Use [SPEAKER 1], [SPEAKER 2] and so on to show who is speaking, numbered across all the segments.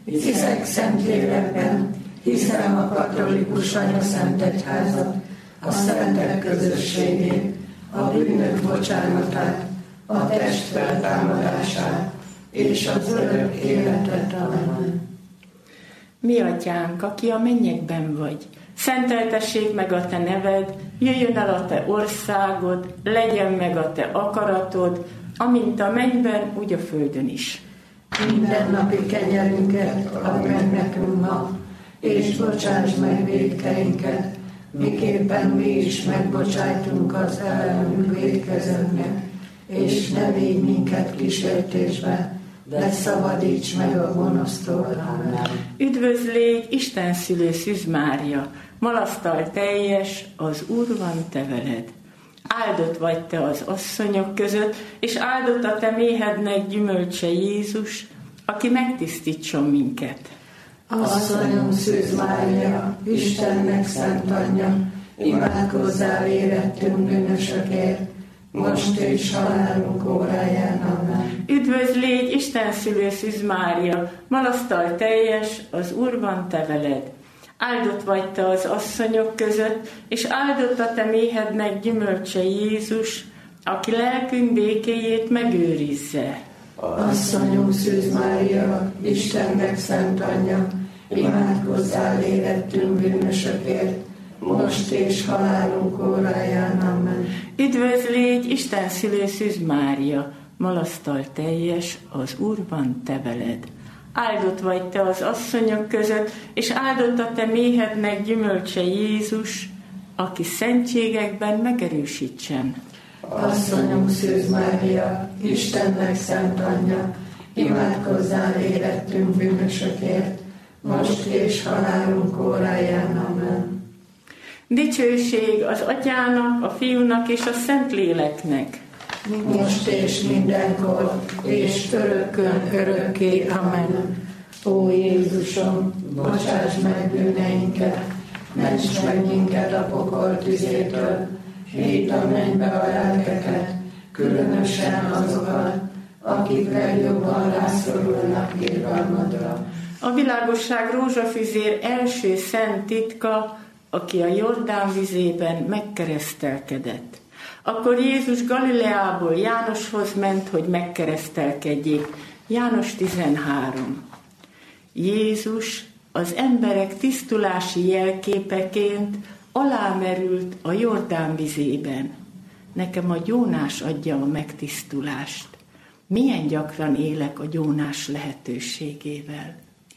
[SPEAKER 1] Hiszek Szentlélekben, hiszem a katolikus anyaszentegyházat, a szentek közösségét, a bűnök bocsánatát, a test feltámadását és az örök életet. Amen.
[SPEAKER 2] Mi atyánk, aki a mennyekben vagy, szenteltessék meg a te neved, jöjjön el a te országod, legyen meg a te akaratod, amint a mennyben, úgy a földön is.
[SPEAKER 1] Mindennapi kenyerünket add meg nekünk ma, és bocsáss meg vétkeinket, miképpen mi is megbocsájtunk az ellenünk vétkezőknek, és ne védj minket kísértésbe, de szabadíts meg a gonosztól. Amen.
[SPEAKER 2] Üdvözlégy, Isten szülő Szűz Mária, malasztal teljes, az Úr van te veled. Áldott vagy te az asszonyok között, és áldott a te méhednek gyümölcse Jézus, aki megtisztítson minket.
[SPEAKER 1] Asszonyom Szűz Mária, Istennek szent anyja, imádkozzál érettünk bűnösökért, most és halálunk óráján. Amen.
[SPEAKER 2] Üdvözlégy, Isten szülő Szűz Mária, malasztal teljes, az Úr van te veled. Áldott vagy te az asszonyok között, és áldott a te méhednek gyümölcse Jézus, aki lelkünk békéjét megőrizze.
[SPEAKER 1] Asszonyom Szűz Mária, Istennek szent anyja, imádkozzál érettünk bűnösökért, most és halálunk óráján. Amen.
[SPEAKER 2] Üdvözlégy, Isten szülő Szűz Mária, malasztal teljes, az Úr van te veled. Áldott vagy te az asszonyok között, és áldott a te méhednek gyümölcse Jézus, aki szentségekben megerősítsen.
[SPEAKER 1] Asszonyom Szűz Mária, Istennek szent anyja, imádkozzál érettünk bűnösökért, most és halálunk óráján. Amen.
[SPEAKER 2] Dicsőség az Atyának, a Fiúnak és a Szentléleknek.
[SPEAKER 1] Most és mindenkor, és örökkön örökké. Amen. Ó Jézusom, bocsáss meg bűneinket, ments meg minket a pokol tüzétől, vidd a mennybe a lelkeket, különösen azokat, akik legjobban rászorulnak irgalmadra.
[SPEAKER 2] A világosság rózsafüzér első szent titka, aki a Jordán vizében megkeresztelkedett. Akkor Jézus Galileából Jánoshoz ment, hogy megkeresztelkedjék. János 13. Jézus az emberek tisztulási jelképeként alámerült a Jordán vizében. Nekem a gyónás adja a megtisztulást. Milyen gyakran élek a gyónás lehetőségével.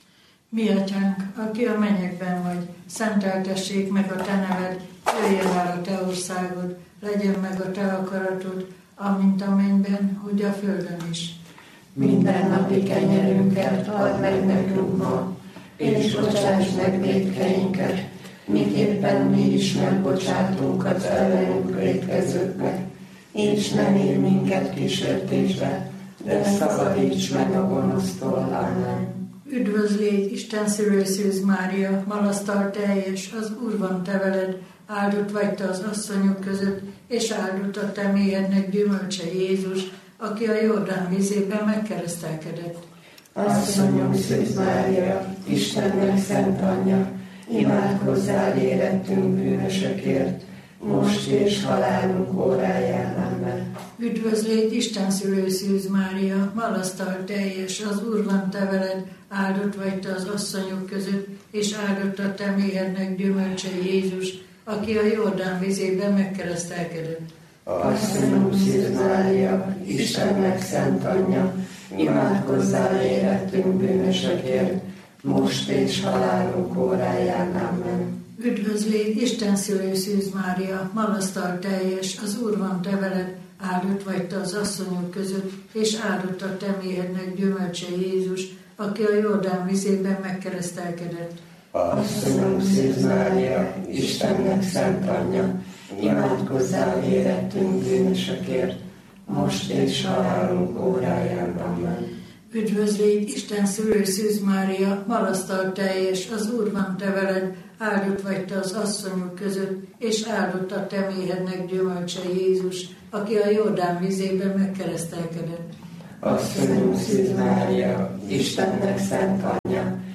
[SPEAKER 3] Mi atyánk, aki a mennyekben vagy, szenteltessék meg a te neved, jöjjön el a te országod, legyen meg a te akaratod, amint a mennyben, úgy a földön is.
[SPEAKER 1] Mindennapi kenyerünket add meg nekünk ma, és bocsáss meg vétkeinket, miképpen mi is megbocsátunk az ellenünk vétkezőknek, és ne vigy minket kísértésbe, de szabadíts meg a gonosztól. Amen.
[SPEAKER 3] Üdvözlégy, Isten szülő Szűz Mária, malasztal teljes, az Úr van te veled, áldott vagy te az asszonyok között, és áldott a te méhednek gyümölcse Jézus, aki a Jordán vízében megkeresztelkedett.
[SPEAKER 1] Asszonyom Szűz Mária, Istennek szent anyja, imádkozzál érettünk bűnösökért, most és halálunk óráján. Amen.
[SPEAKER 3] Üdvözlégy, Isten szülő Szűz Mária, malasztal teljes, az Úr van te veled, áldott vagy te az asszonyok között, és áldott a te méhednek gyümölcse Jézus, aki a Jordán vízében megkeresztelkedett.
[SPEAKER 1] Asszonyom Szűz Mária, Istennek szent anyja, imádkozzál érettünk bűnösökért, most és halálunk óráján. Amen.
[SPEAKER 3] Üdvözlégy, Isten szülő Szűz Mária, malasztal teljes, az Úr van te veled, áldott vagy te az asszonyok között, és áldott a te méhednek gyümölcse Jézus, aki a Jordán vízében megkeresztelkedett.
[SPEAKER 1] Asszonyom Szűz Mária, Istennek szent anyja, imádkozzál érettünk bűnösökért, most és halálunk óráján. Amen.
[SPEAKER 3] Üdvözlégy, Isten szülő Szűz Mária, malasztal teljes, az Úr van te veled, áldott vagy te az asszonyok között, és áldott a te méhednek gyümölcse Jézus, aki a Jordán vízében megkeresztelkedett.
[SPEAKER 1] Asszonyom Szűz Mária, Istennek szent anyja,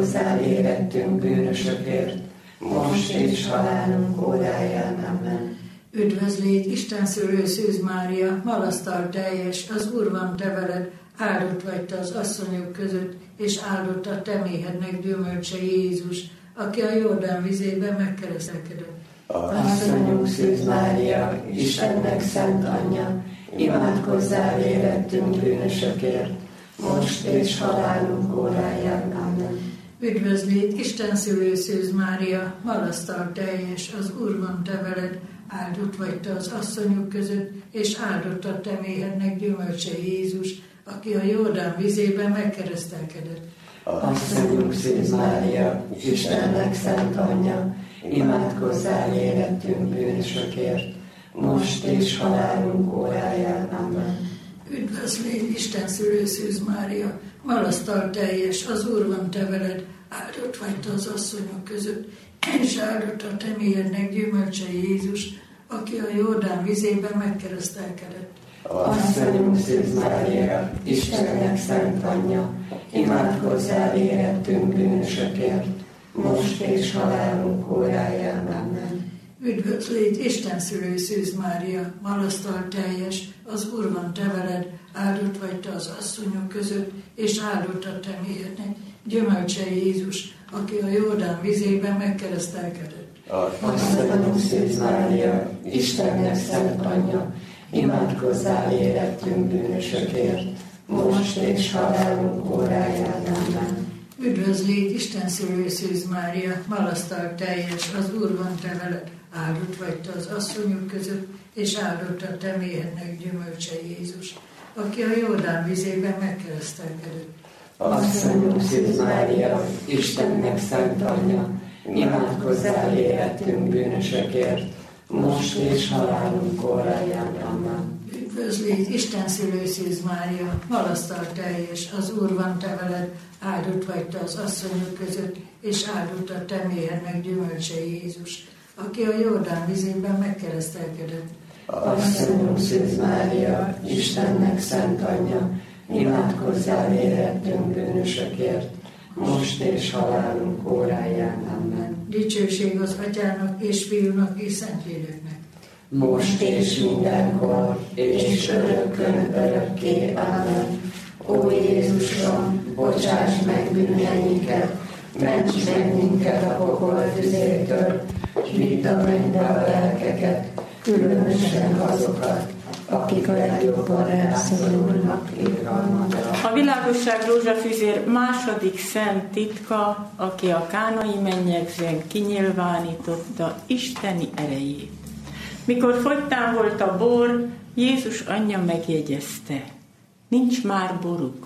[SPEAKER 1] Imádkozzál érettünk bűnösökért, most és halálunk óráján. Amen.
[SPEAKER 3] Üdvözlégy, Isten szülő Szűz Mária, malasztal teljes, az Úr van te veled, áldott vagy te az asszonyok között, és áldott a te méhednek gyümölcse Jézus, aki a Jordán vizében megkeresztelkedett.
[SPEAKER 1] Asszonyunk Szűz Mária, Istennek szent anyja, imádkozzál érettünk bűnösökért, most és halálunk óráján. Amen.
[SPEAKER 3] Üdvözlégy, Isten szülő Szűz Mária, malasztal teljes, az Úr van te veled, áldott vagy te az asszonyok között, és áldott a te méhednek gyümölcse Jézus, aki a Jordán vizében megkeresztelkedett.
[SPEAKER 1] Asszonyunk Szűz Mária, Istennek szent anyja, imádkozzál érettünk bűnösökért, most és halálunk óráján. Amen.
[SPEAKER 3] Üdvözlégy, Isten szülő Szűz Mária, malasztal teljes, az Úr van te veled, áldott vagy te az asszonyok között, és áldott a te méhednek gyümölcse Jézus, aki a Jordán vizében megkeresztelkedett.
[SPEAKER 1] Asszonyunk Szűz Mária, Istennek szent anyja, imádkozzál érettünk bűnösökért, most és halálunk óráján. Amen.
[SPEAKER 3] Üdvözlégy, Isten szülő Szűz Mária, malasztal teljes, az Úr van te veled, áldott vagy te az asszonyok között, és áldott a te méhednek gyümölcse Jézus, aki a Jordán vizében megkeresztelkedett.
[SPEAKER 1] Asszonyunk Szűz Mária, Istennek szent anyja, imádkozzál érettünk bűnösökért, most és halálunk óráján. Amen.
[SPEAKER 3] Üdvözlégy, Isten szülő Szűz Mária, malasztal teljes, az Úr van te veled, áldott vagy te az asszonyok között, és áldott a te méhednek gyümölcse Jézus, aki a Jordán vizében megkeresztelkedett.
[SPEAKER 1] Asszonyunk Szűz Mária, Istennek szent anyja, imádkozzál érettünk bűnösökért, most és halálunk óráján. Amen.
[SPEAKER 3] Üdvözlégy, Isten szülő Szűz Mária, malasztal teljes, az Úr van te veled, áldott vagy te az asszonyok között, és áldott a te méhednek gyümölcse Jézus, aki a Jordán vizében megkeresztelkedett.
[SPEAKER 1] Asszonyunk Szűz Mária, Istennek szent anyja, imádkozzál érettünk bűnösökért, most és halálunk óráján. Amen.
[SPEAKER 3] Dicsőség az Atyának és Fiúnak és Szentléleknek.
[SPEAKER 1] Most és mindenkor, és örökkön örökké. Amen. Ó Jézusom, bocsáss meg bűneinket, ments meg minket a pokol tüzétől, s vidd a mennybe a lelkeket, különösen azokat, akik a legjobban rászorulnak irgalmadra.
[SPEAKER 2] A világosság rózsafüzér második szent titka, aki a kánai mennyegzőn kinyilvánította isteni erejét. Mikor fogytán volt a bor, Jézus anyja megjegyezte, nincs már boruk.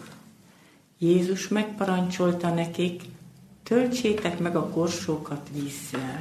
[SPEAKER 2] Jézus megparancsolta nekik, töltsétek meg a korsókat vízzel.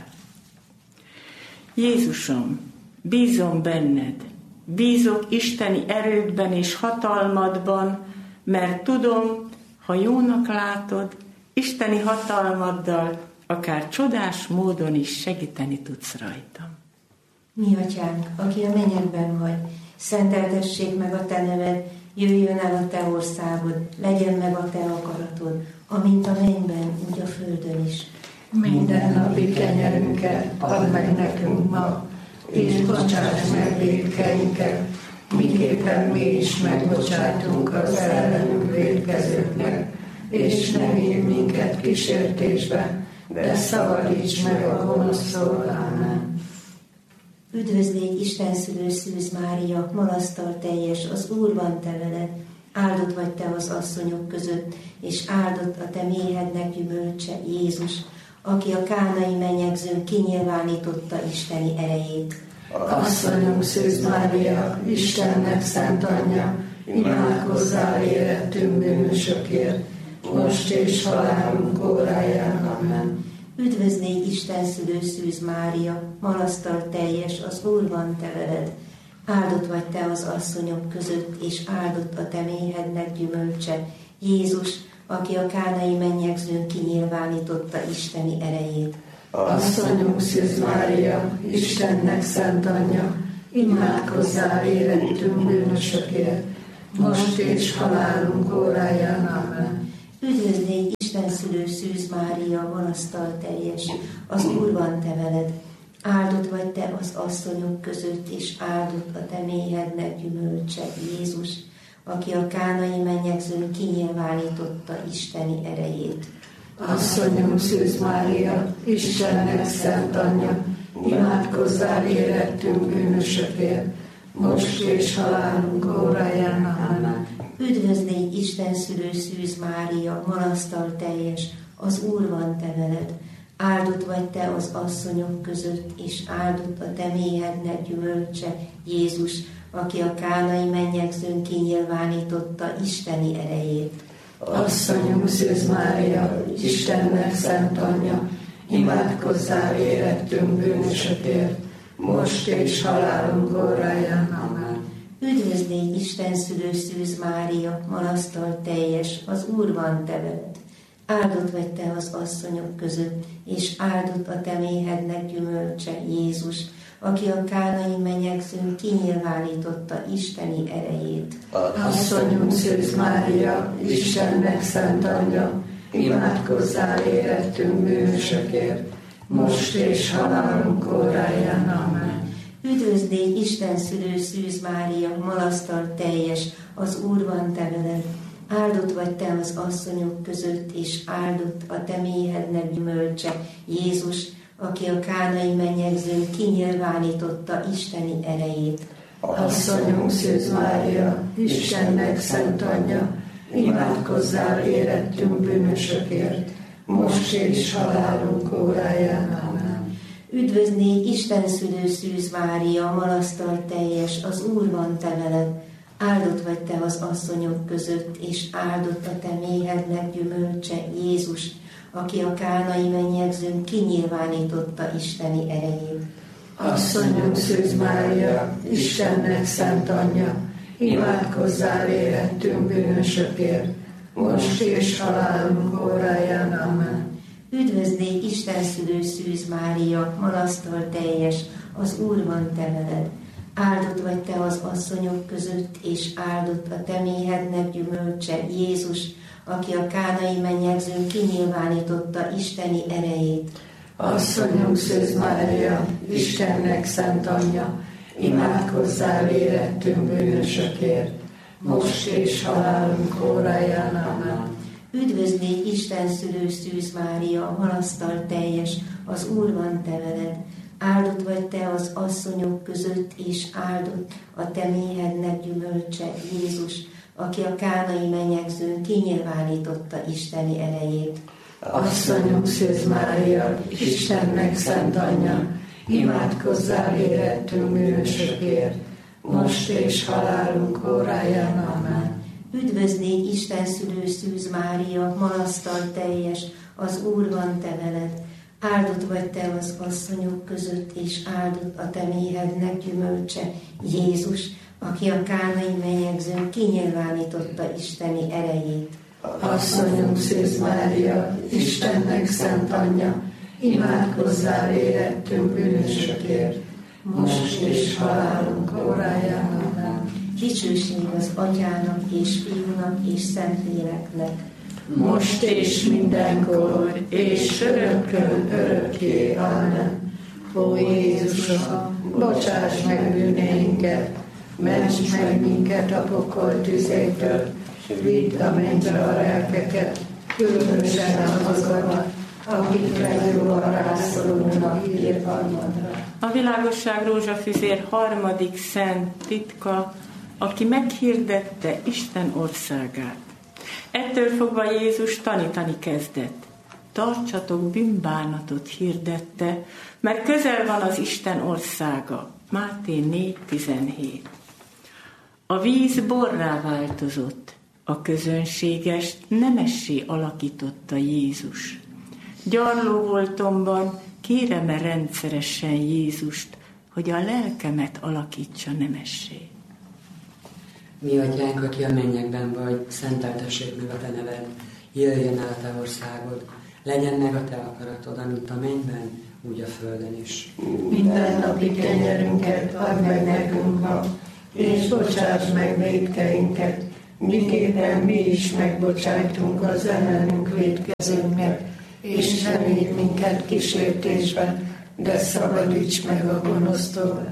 [SPEAKER 2] Jézusom, bízom benned, bízok isteni erődben és hatalmadban, mert tudom, ha jónak látod, isteni hatalmaddal akár csodás módon is segíteni tudsz rajtam.
[SPEAKER 4] Mi atyánk, aki a mennyekben vagy, szenteltessék meg a te neved, jöjjön el a te országod, legyen meg a te akaratod, amint a mennyben, úgy a földön is.
[SPEAKER 1] Minden napi kenyerünket add meg nekünk ma, és bocsáss meg vétkeinket, miképpen mi is megbocsátunk az ellenünk vétkezőknek, és ne vigy minket kísértésbe, de szabadíts meg a gonosztól. Amen.
[SPEAKER 4] Üdvözlégy, Isten szülő Szűz Mária, malasztal teljes, az Úr van te veled, áldott vagy te az asszonyok között, és áldott a te méhednek gyümölcse Jézus, aki a kánai mennyegzőn kinyilvánította isteni erejét.
[SPEAKER 1] Asszonyunk Szűz Mária, Istennek szent anyja, imádkozzál érettünk bűnösökért, most és halálunk óráján. Amen.
[SPEAKER 4] Üdvözlégy, Isten szülő Szűz Mária, malasztal teljes, az Úr van te veled, áldott vagy te az asszonyok között, és áldott a te méhednek gyümölcse Jézus, aki a kánai mennyegzőn kinyilvánította isteni erejét.
[SPEAKER 1] Asszonyunk Szűz Mária, Istennek szent anyja, imádkozzál érettünk bűnösökért, most és halálunk óráján. Amen.
[SPEAKER 4] Üdvözlégy, Isten szülő Szűz Mária, malasztal teljes, az Úr van te veled. Áldott vagy te az asszonyok között, és áldott a te méhednek gyümölcse, Jézus, aki a kánai mennyegzőn kinyilvánította isteni erejét.
[SPEAKER 1] Asszonyom Szűz Mária, Istennek szent anyja, imádkozzál érettünk bűnösökért, most és halálunk óráján. Amen.
[SPEAKER 4] Üdvözl légy Isten szülő Szűz Mária, malasztal teljes, az Úr van te veled. Áldott vagy te az asszonyok között, és áldott a te méhednek gyümölcse, Jézus, aki a kánai mennyegzőn kinyilvánította isteni erejét.
[SPEAKER 1] Asszonyom Szűz Mária, Istennek szent anyja, imádkozzál érettünk bűnösökért, most és halálunk óráján. Amen.
[SPEAKER 4] Üdvözl légy Isten szülő Szűz Mária, malasztal teljes, az Úr van te veled. Áldott vagy te az asszonyok között, és áldott a te méhednek gyümölcse, Jézus, aki a kánai mennyegzőn kinyilvánította isteni erejét.
[SPEAKER 1] Asszonyom Szűz Mária, Istennek szent anyja, imádkozzál érettünk bűnösökért, most és halálunk óráján. Amen.
[SPEAKER 4] Üdvözl légy Isten szülő Szűz Mária, malasztal teljes, az Úr van te veled. Áldott vagy te az asszonyok között, és áldott a te méhednek gyümölcse, Jézus, aki a kánai mennyegzőn kinyilvánította isteni erejét.
[SPEAKER 1] Asszonyom Szűz Mária, Istennek szent anyja, imádkozzál érettünk bűnösökért, most és halálunk óráján. Amen.
[SPEAKER 4] Üdvözl légy Isten szülő Szűz Mária, malasztal teljes, az Úr van te veled. Áldott vagy te az asszonyok között, és áldott a te méhednek gyümölcse, Jézus, aki a kánai mennyegzőn kinyilvánította isteni erejét.
[SPEAKER 1] Asszonyom Szűz Mária, Istennek szent anyja, imádkozzál érettünk bűnösökért, most és halálunk óráján. Amen.
[SPEAKER 4] Üdvözl légy Isten szülő Szűz Mária, malasztal teljes, az Úr van te veled. Áldott vagy te az asszonyok között, és áldott a te méhednek gyümölcse, Jézus, aki a kánai mennyegzőn kinyilvánította isteni erejét.
[SPEAKER 1] Asszonyom Szűz Mária, Istennek szent anyja, imádkozzál érettünk bűnösökért, most és halálunk óráján. Amen.
[SPEAKER 4] Üdvözl légy Isten szülő Szűz Mária, malasztal teljes, az Úr van te veled. Áldott vagy te az asszonyok között, és áldott a te méhednek gyümölcse, Jézus, aki a kánai mennyegzőn kinyilvánította isteni erejét.
[SPEAKER 1] Asszonyom Szűz Mária, Istennek szent anyja, imádkozzál érettünk bűnösökért, most és halálunk óráján. Amen.
[SPEAKER 4] Üdvözl légy Isten szülő Szűz Mária, malasztal teljes, az Úr van te veled. Áldott vagy te az asszonyok között, és áldott a te méhednek gyümölcse, Jézus, aki a kánai mennyegzőn kinyilvánította isteni erejét.
[SPEAKER 1] Asszonyom Szűz Mária, Istennek szent anyja, imádkozzál érettünk bűnösökért, most és halálunk óráján. Amen.
[SPEAKER 4] Dicsőség az Atyának és Fiúnak és Szentléleknek,
[SPEAKER 1] most és mindenkor, és örökkön örökké. Amen. Ó Jézusom, bocsáss meg bűneinket, ments meg minket a pokol tüzétől, vidd a mennybe a lelkeket, különösen azokat, akikre jobban rászorulnak irgalmadra.
[SPEAKER 2] A világosság rózsafüzér harmadik szent titka, aki meghirdette Isten országát. Ettől fogva Jézus tanítani kezdett. Tartsatok bűnbánatot, hirdette, mert közel van az Isten országa. Máté 4:17. A víz borrá változott, a közönségest nemessé alakította Jézus. Gyarló voltomban kérem-e rendszeresen Jézust, hogy a lelkemet alakítsa nemessé.
[SPEAKER 5] Mi atyánk, aki a mennyekben vagy, szenteltessék meg a te neved, jöjjön el a te országod, legyen meg a te akaratod, amint a mennyben, úgy a földön is.
[SPEAKER 1] Minden napi kenyerünket add meg nekünk ma, és bocsáss meg vétkeinket, miképpen mi is megbocsájtunk az ellenünk vétkezőknek. és ne védj minket kísértésben, de szabadíts meg a gonosztól.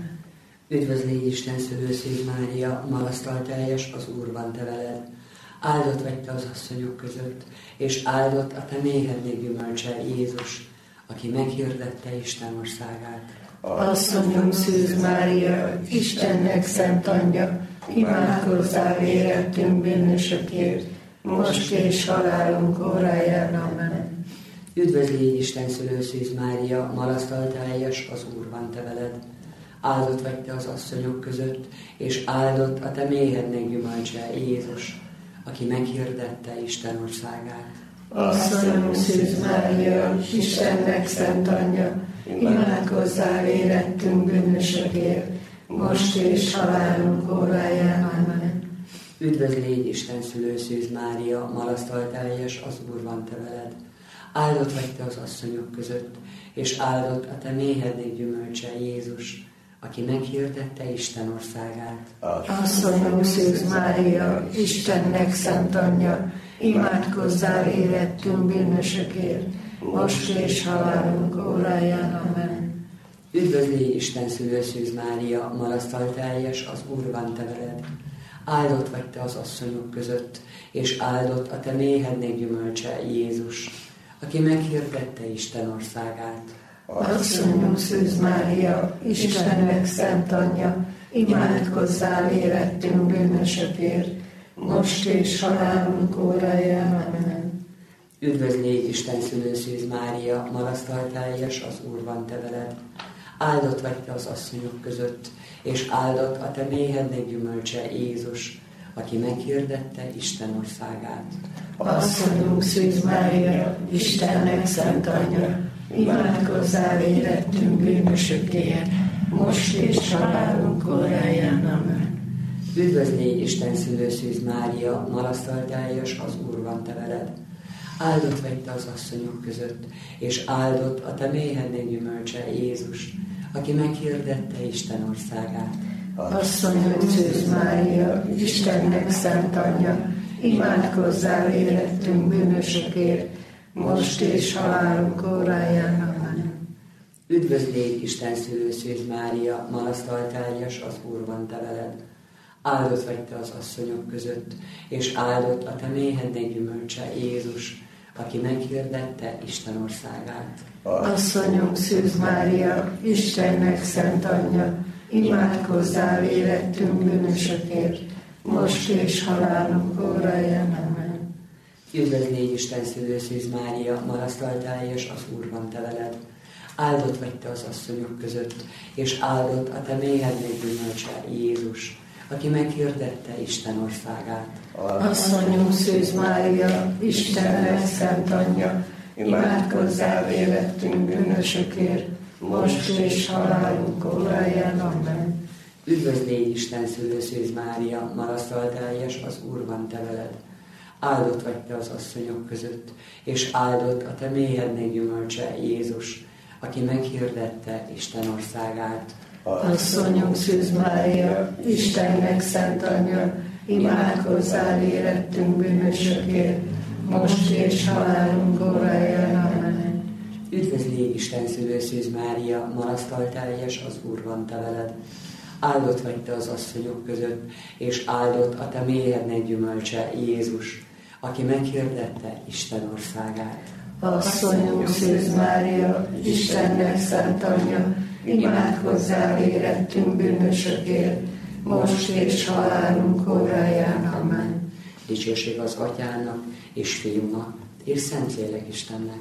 [SPEAKER 5] Üdvözlégy Isten szülő Szűz Mária, magasztalteljes, az Úr van te veled. Áldott vagy te az asszonyok között, és áldott a te méhednék gyümölcse, Jézus, aki meghirdette Isten országát.
[SPEAKER 1] Asszonyom Szűz Mária, Istennek szent anyja, imádkozzál érettünk bűnösökért, most és halálunk óráján. Amen.
[SPEAKER 5] Üdvözlégy Isten szülő Szűz Mária, magasztalteljes, az Úr van te veled. Áldott vagy te az asszonyok között, és áldott a te méhednek gyümölcse, Jézus, aki meghirdette Isten országát.
[SPEAKER 1] Asszonyom Szűz Mária, Istennek szent anyja, imádkozzál érettünk bűnösökért, most és halálunk óráján. Amen.
[SPEAKER 5] Üdvözlégy Isten szülő Szűz Mária, magasztalteljes, az Úr van te veled. Áldott vagy te az asszonyok között, és áldott a te méhednek gyümölcse, Jézus, aki meghirdette Isten országát.
[SPEAKER 1] Asszonyom Szűz Mária, Istennek szent anyja, imádkozzál érettünk bűnösökért, most és halálunk óráján. Amen.
[SPEAKER 5] Üdvözlégy Isten szülő Szűz Mária, magasztalteljes, az Úr van te veled. Áldott vagy te az asszonyok között, és áldott a te méhednek gyümölcse, Jézus, aki meghirdette Isten országát.
[SPEAKER 1] Asszonyom Szűz Mária, Istennek szent anyja, imádkozzál érettünk bűnösökért, most és halálunk óráján. Amen.
[SPEAKER 5] Üdvözlégy Isten szülő Szűz Mária, magasztalteljes, az Úr van te veled. Áldott vagy te az asszonyok között, és áldott a te méhednek gyümölcse, Jézus, aki meghirdette Isten országát.
[SPEAKER 1] Asszonyom Szűz Mária, Istennek szent anyja, imádkozzál érettünk bűnösökért, most és halálunk óráján. Amen.
[SPEAKER 5] Üdvözlégy Isten szülő Szűz Mária, magasztalteljes, az Úr van te veled. Áldott vagy te az asszonyok között, és áldott a te méhednek gyümölcse, Jézus, aki meghirdette Isten országát.
[SPEAKER 1] Asszonyom Szűz Mária, Istennek szent anyja, imádkozzál érettünk bűnösökért, most és halálunk óráján. Amen.
[SPEAKER 5] Üdvözlégy Isten szülő Szűz Mária, magasztalteljes, az Úr van te veled. Áldott vagy te az asszonyok között, és áldott a te méhednek gyümölcse, Jézus, aki meghirdette Isten országát.
[SPEAKER 1] Asszonyom Szűz Mária, Istennek szent anyja, imádkozzál érettünk bűnösökért, most és halálunk óráján. Amen.
[SPEAKER 5] Üdvözlégy Isten szülő Szűz Mária, magasztalteljes, az Úr van te veled. Áldott vagy te az asszonyok között, és áldott a te méhednek gyümölcse, Jézus, aki meghirdette Isten országát.
[SPEAKER 1] Asszonyom Szűz Mária, Istennek szent anyja, imádkozzál érettünk bűnösökért, most és halálunk óráján. Amen.
[SPEAKER 5] Üdvözlégy Isten szülő Szűz Mária, magasztalteljes, az Úr van te veled. Áldott vagy te az asszonyok között, és áldott a te méhednek gyümölcse, Jézus, aki meghirdette Isten országát.
[SPEAKER 1] Asszonyom Szűz Mária, Istennek szent anyja, imádkozzál érettünk bűnösökért, most és halálunk óráján. Amen.
[SPEAKER 5] Üdvözlégy Isten szülő Szűz Mária, magasztalteljes, az Úr van te veled. Áldott vagy te az asszonyok között, és áldott a te méhednek gyümölcse, Jézus, aki meghirdette Isten országát.
[SPEAKER 1] Asszonyom Szűz Mária, Istennek szent anyja, imádkozzál érettünk bűnösökért, most és halálunk óráján. Amen.
[SPEAKER 5] Dicsőség az Atyának, és Fiúnak, és Szentlélek Istennek.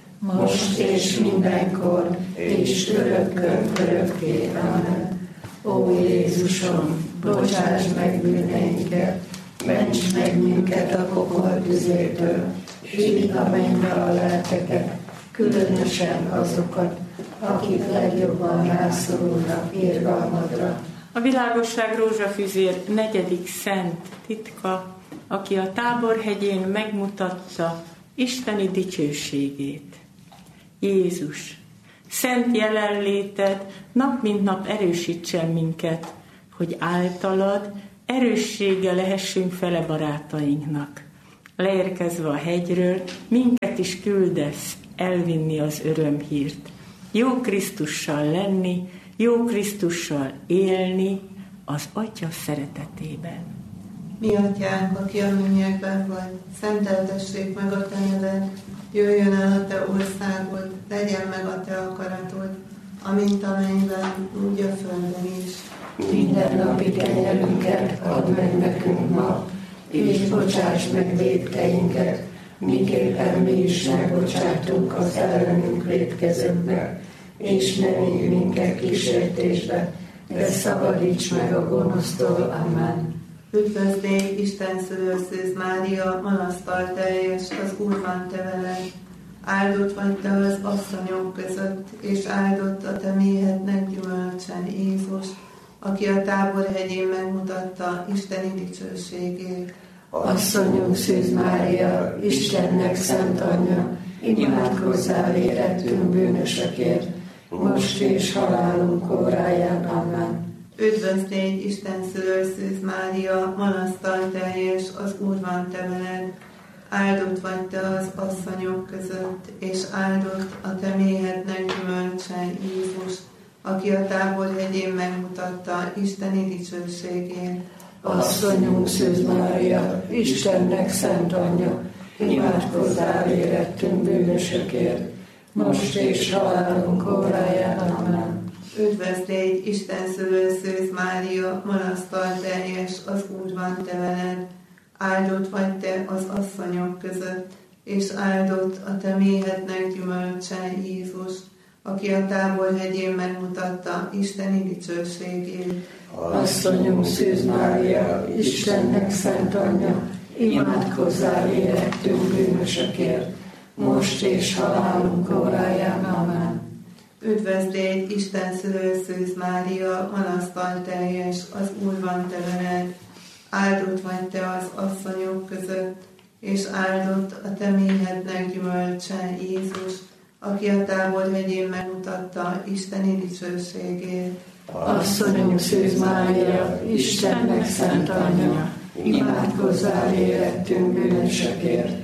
[SPEAKER 1] Most és mindenkor, és örökkön örökké. Amen. Ó Jézusom, bocsáss meg bűneinket, ments meg minket a pokol tüzétől, vidd a mennybe a lelkeket, különösen azokat, akik legjobban rászorulnak irgalmadra.
[SPEAKER 2] A világosság rózsafüzér 4. szent titka, aki a Táborhegyén megmutatta isteni dicsőségét. Jézus, szent jelenléted nap mint nap erősítsen minket, hogy általad erőssége lehessünk fele barátainknak. leérkezve a hegyről, minket is küldesz elvinni az örömhírt. Jó Krisztussal lenni, jó Krisztussal élni az Atya szeretetében.
[SPEAKER 6] Mi Atyánk, aki a mennyekben vagy, szenteltessék meg a te neved, jöjjön el a te országod, legyen meg a te akaratod, amint a mennyben, úgy a földön is.
[SPEAKER 1] Minden napi kenyerünket add meg nekünk ma, és bocsáss meg vétkeinket, miképpen mi is megbocsátunk az ellenünk vétkezőknek, és ne vigy minket kísértésbe, de szabadíts meg a gonosztól. Amen.
[SPEAKER 6] Üdvözlégy, Isten szülőszűz Mária, magasztal teljes, az Úr van te veled. Áldott vagy te az asszonyok között, és áldott a te méhednek gyümölcsen Jézus, aki a Tábor hegyén megmutatta isteni dicsőségét.
[SPEAKER 1] Asszonyunk szűz Mária, Istennek szent anyja, imádkozzál érettünk bűnösökért, most és halálunk óráján. Amen.
[SPEAKER 6] Üdvözlégy, Isten szülőszűz Mária, magasztal teljes, az Úr van te veled. Áldott vagy te az asszonyok között, és áldott a te méhednek gyümölcsen Jézus, aki a Tábor hegyén megmutatta isteni dicsőségét.
[SPEAKER 1] Asszonyunk szűz Mária, Istennek szent anyja, imádkozzál érettünk bűnösökért, most és halálunk óráján. Amen.
[SPEAKER 6] Üdvözlégy, Isten szülőszűz Mária, magasztal teljes, az Úr van te veled. Áldott vagy te az asszonyok között, és áldott a te méhednek gyümölcsen Jézus, aki a Tábor hegyén megmutatta isteni dicsőségét.
[SPEAKER 1] Asszonyunk szűz Mária, Istennek szent anyja, imádkozzál érettünk bűnösökért, most és halálunk óráján. Amen.
[SPEAKER 6] Üdvözlégy, Isten szülőszűz Mária, magasztal teljes, az Úr van te veled. Áldott vagy te az asszonyok között, és áldott a te méhednek gyümölcsen Jézus, aki a Tábor hegyén megmutatta isteni dicsőségét.
[SPEAKER 1] Asszonyunk szűz Mária, Istennek szent anyja, imádkozzál érettünk bűnösökért,